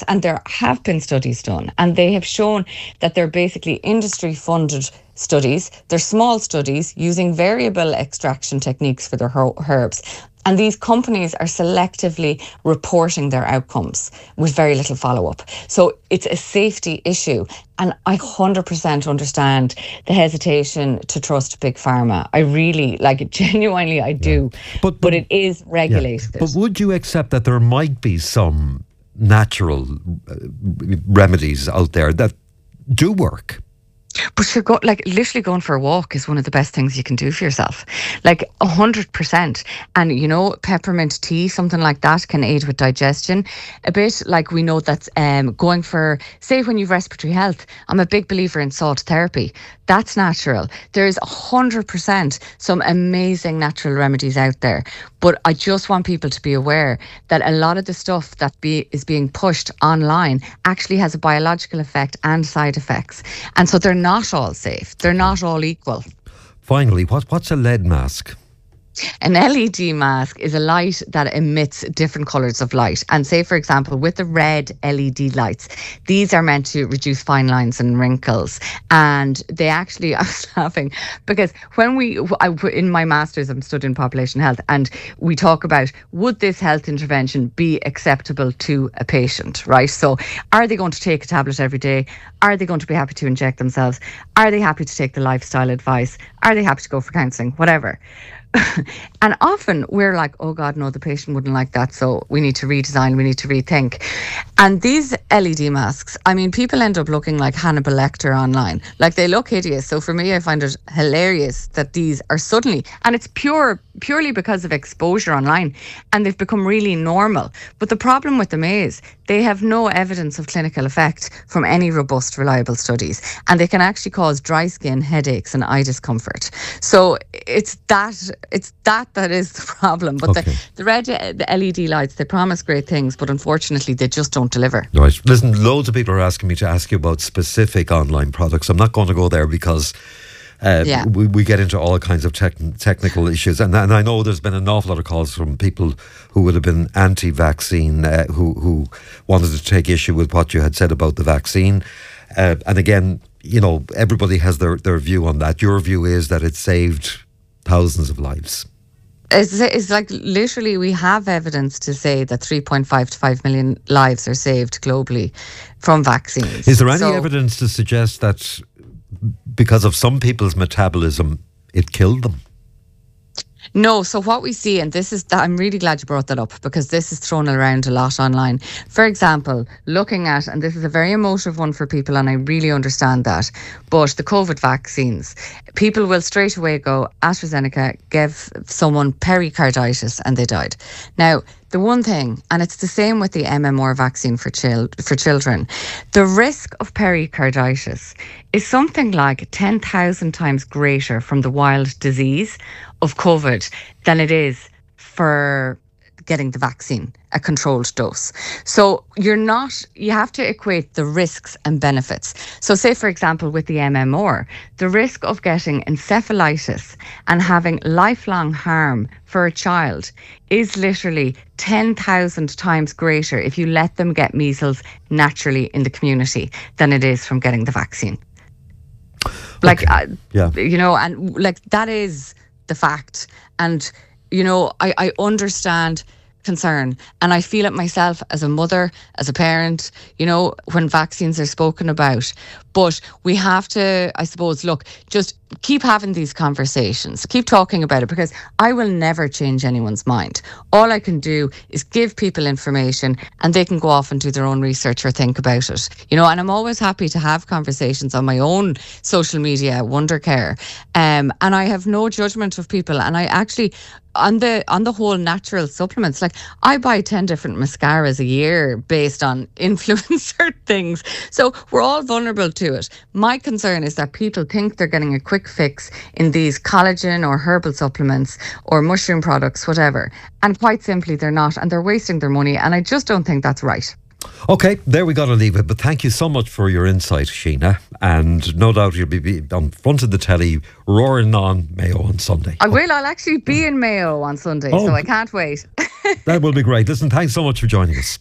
and there have been studies done, and they have shown that they're basically industry funded studies. They're small studies using variable extraction techniques for their herbs. And these companies are selectively reporting their outcomes with very little follow-up. So it's a safety issue. And I 100% understand the hesitation to trust Big Pharma. I really, genuinely I do. But it is regulated. But would you accept that there might be some natural remedies out there that do work? But you're literally going for a walk is one of the best things you can do for yourself. 100%. And, peppermint tea, something like that can aid with digestion. A bit we know that's going for, say when you've respiratory health, I'm a big believer in salt therapy. That's natural. There's 100% some amazing natural remedies out there. But I just want people to be aware that a lot of the stuff that is being pushed online actually has a biological effect and side effects. And so they're not all safe. They're not all equal. Finally, what's a lead mask? An LED mask is a light that emits different colours of light. And say, for example, with the red LED lights, these are meant to reduce fine lines and wrinkles. And they actually, I was laughing because when in my master's, I'm studying population health, and we talk about, would this health intervention be acceptable to a patient, right? So are they going to take a tablet every day? Are they going to be happy to inject themselves? Are they happy to take the lifestyle advice? Are they happy to go for counselling? Whatever. And often we're like, oh God, no, the patient wouldn't like that. So we need to redesign, we need to rethink. And these LED masks, people end up looking like Hannibal Lecter online. They look hideous. So for me, I find it hilarious that these are suddenly, and it's purely because of exposure online, and they've become really normal. But the problem with them is they have no evidence of clinical effect from any robust, reliable studies. And they can actually cause dry skin, headaches and eye discomfort. So it's that is the problem. But the LED lights, they promise great things, but unfortunately they just don't deliver. Right. Listen, loads of people are asking me to ask you about specific online products. I'm not going to go there because we get into all kinds of technical issues. And I know there's been an awful lot of calls from people who would have been anti-vaccine, who wanted to take issue with what you had said about the vaccine. And again, everybody has their view on that. Your view is that it saved thousands of lives. It's literally we have evidence to say that 3.5 to 5 million lives are saved globally from vaccines. Is there any evidence to suggest that because of some people's metabolism, it killed them? No, so what we see, and I'm really glad you brought that up because this is thrown around a lot online. For example, looking at, and this is a very emotive one for people, and I really understand that, but the COVID vaccines, people will straight away go, AstraZeneca gave someone pericarditis and they died. Now, the one thing, and it's the same with the MMR vaccine for children, the risk of pericarditis is something like 10,000 times greater from the wild disease of COVID than it is for getting the vaccine, a controlled dose. So you have to equate the risks and benefits. So say, for example, with the MMR, the risk of getting encephalitis and having lifelong harm for a child is literally 10,000 times greater if you let them get measles naturally in the community than it is from getting the vaccine. And that is the fact. And, I understand concern, and I feel it myself as a mother, as a parent, when vaccines are spoken about. But we have to, I suppose, just keep having these conversations, keep talking about it, because I will never change anyone's mind. All I can do is give people information and they can go off and do their own research or think about it. And I'm always happy to have conversations on my own social media, Wondercare. And I have no judgment of people. And I actually, on the whole natural supplements, I buy 10 different mascaras a year based on influencer things. So we're all vulnerable to it. My concern is that people think they're getting a quick fix in these collagen or herbal supplements or mushroom products, whatever. And quite simply, they're not. And they're wasting their money. And I just don't think that's right. Okay, there we got to leave it. But thank you so much for your insight, Sheena. And no doubt you'll be on front of the telly roaring on Mayo on Sunday. I will. I'll actually be in Mayo on Sunday, so I can't wait. That will be great. Listen, thanks so much for joining us.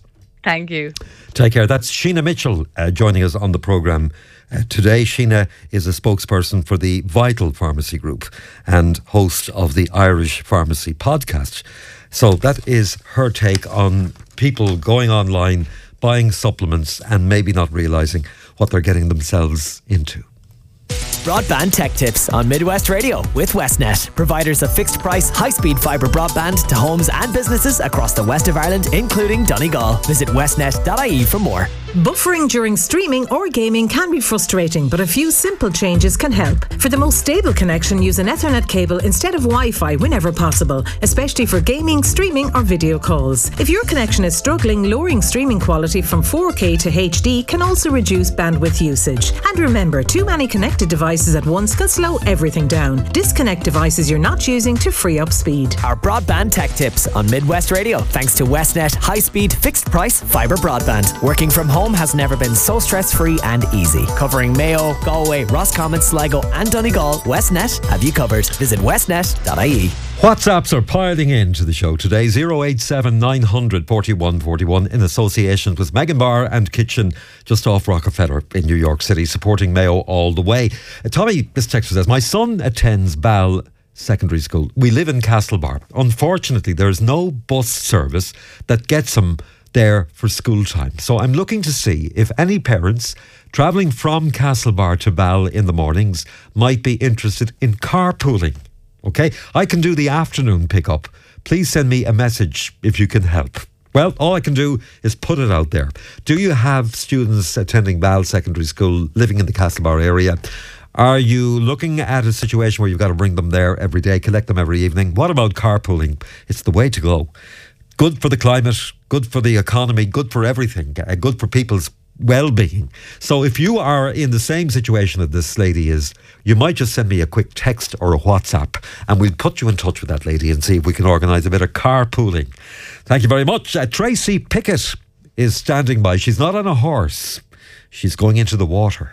Thank you. Take care. That's Sheena Mitchell joining us on the programme today. Sheena is a spokesperson for the Vital Pharmacy Group and host of the Irish Pharmacy podcast. So that is her take on people going online, buying supplements and maybe not realising what they're getting themselves into. Broadband Tech Tips on Midwest Radio with Westnet, providers of fixed price, high-speed fibre broadband to homes and businesses across the west of Ireland, including Donegal. Visit westnet.ie for more. Buffering during streaming or gaming can be frustrating, but a few simple changes can help. For the most stable connection, use an Ethernet cable instead of Wi-Fi whenever possible, especially for gaming, streaming or video calls. If your connection is struggling, lowering streaming quality from 4K to HD can also reduce bandwidth usage. And remember, too many connected devices at once can slow everything down. Disconnect devices you're not using to free up speed. Our Broadband Tech Tips on Midwest Radio, thanks to Westnet high-speed, fixed-price fibre broadband. Working from home has never been so stress-free and easy. Covering Mayo, Galway, Roscommon, Sligo and Donegal, Westnet have you covered. Visit westnet.ie. WhatsApps are piling into the show today. 087 900 41 41 in association with Megan Bar and Kitchen just off Rockefeller in New York City, supporting Mayo all the way. Tommy, this text says, my son attends Bal Secondary School. We live in Castlebar. Unfortunately, there is no bus service that gets him there for school time. So I'm looking to see if any parents travelling from Castlebar to Bal in the mornings might be interested in carpooling. Okay, I can do the afternoon pickup. Please send me a message if you can help. Well, all I can do is put it out there. Do you have students attending Bal Secondary School living in the Castlebar area? Are you looking at a situation where you've got to bring them there every day, collect them every evening? What about carpooling? It's the way to go. Good for the climate, good for the economy, good for everything, good for people's well-being. So if you are in the same situation that this lady is, you might just send me a quick text or a WhatsApp and we'll put you in touch with that lady and see if we can organise a bit of carpooling. Thank you very much. Tracy Pickett is standing by. She's not on a horse. She's going into the water.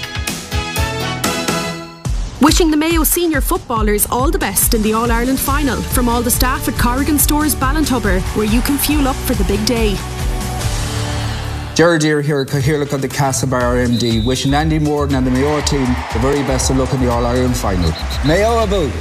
Wishing the Mayo senior footballers all the best in the All-Ireland final from all the staff at Corrigan Stores Ballintubber, where you can fuel up for the big day. Jared Deere here, Cathaoirleach of the Castlebar MD, wishing Andy Morden and the Mayo team the very best of luck in the All-Ireland final. Mayo Abu!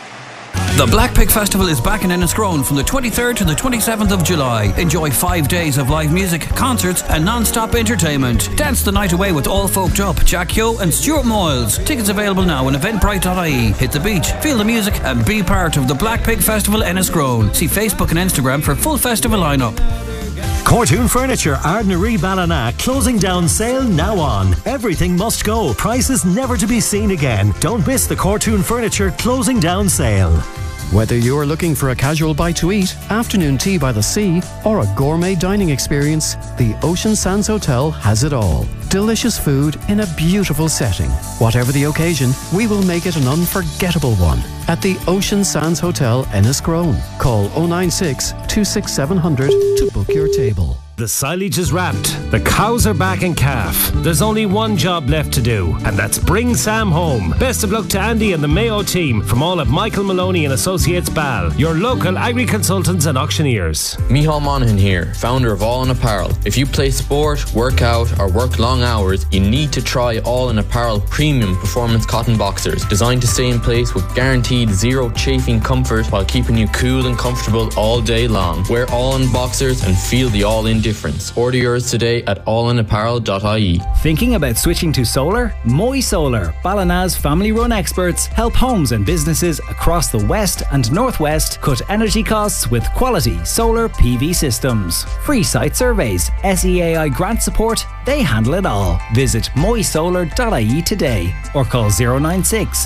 The Black Pig Festival is back in Enniscrone from the 23rd to the 27th of July. Enjoy 5 days of live music, concerts and non-stop entertainment. Dance the night away with All Folked Up, Jack Hugh and Stuart Moyles. Tickets available now on eventbrite.ie. Hit the beach, feel the music and be part of the Black Pig Festival Enniscrone. See Facebook and Instagram for full festival lineup. Cortoon Furniture, Ardnaree Ballina, closing down sale now on. Everything must go. Prices never to be seen again. Don't miss the Cortoon Furniture closing down sale. Whether you're looking for a casual bite to eat, afternoon tea by the sea, or a gourmet dining experience, the Ocean Sands Hotel has it all. Delicious food in a beautiful setting. Whatever the occasion, we will make it an unforgettable one. At the Ocean Sands Hotel, Enniscrone. Call 096 267 700 to book your table. The silage is wrapped, the cows are back in calf. There's only one job left to do, and that's bring Sam home. Best of luck to Andy and the Mayo team from all of Michael Maloney and Associates Bal, your local agri-consultants and auctioneers. Micheál Monaghan here, founder of All In Apparel. If you play sport, work out or work long hours, you need to try All In Apparel premium performance cotton boxers, designed to stay in place with guaranteed zero chafing comfort while keeping you cool and comfortable all day long. Wear All In boxers and feel the All In difference. Order yours today at allinapparel.ie. Thinking about switching to solar? Moy Solar, Ballina's family-run experts, help homes and businesses across the west and northwest cut energy costs with quality solar PV systems. Free site surveys, SEAI grant support, they handle it all. Visit moysolar.ie today or call 096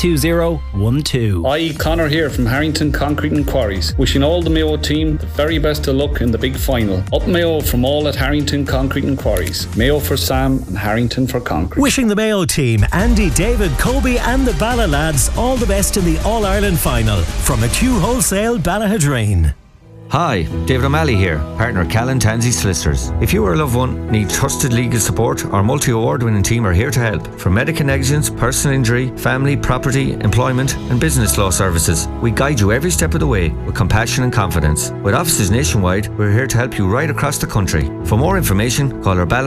920 12. Hi, Connor here from Harrington Concrete and Quarries. Wishing all the Mayo team the very best of luck in the big final. Up Mayo from all at Harrington Concrete and Quarries. Mayo for Sam and Harrington for Concrete. Wishing the Mayo team, Andy, David, Kobe and the Bala lads all the best in the All-Ireland final. From McHugh Wholesale, Ballahadreen. Hi, David O'Malley here, partner Callan Tansey Solicitors. If you or a loved one need trusted legal support, our multi-award winning team are here to help. For medical negligence, personal injury, family, property, employment and business law services, we guide you every step of the way with compassion and confidence. With offices nationwide, we're here to help you right across the country. For more information, call our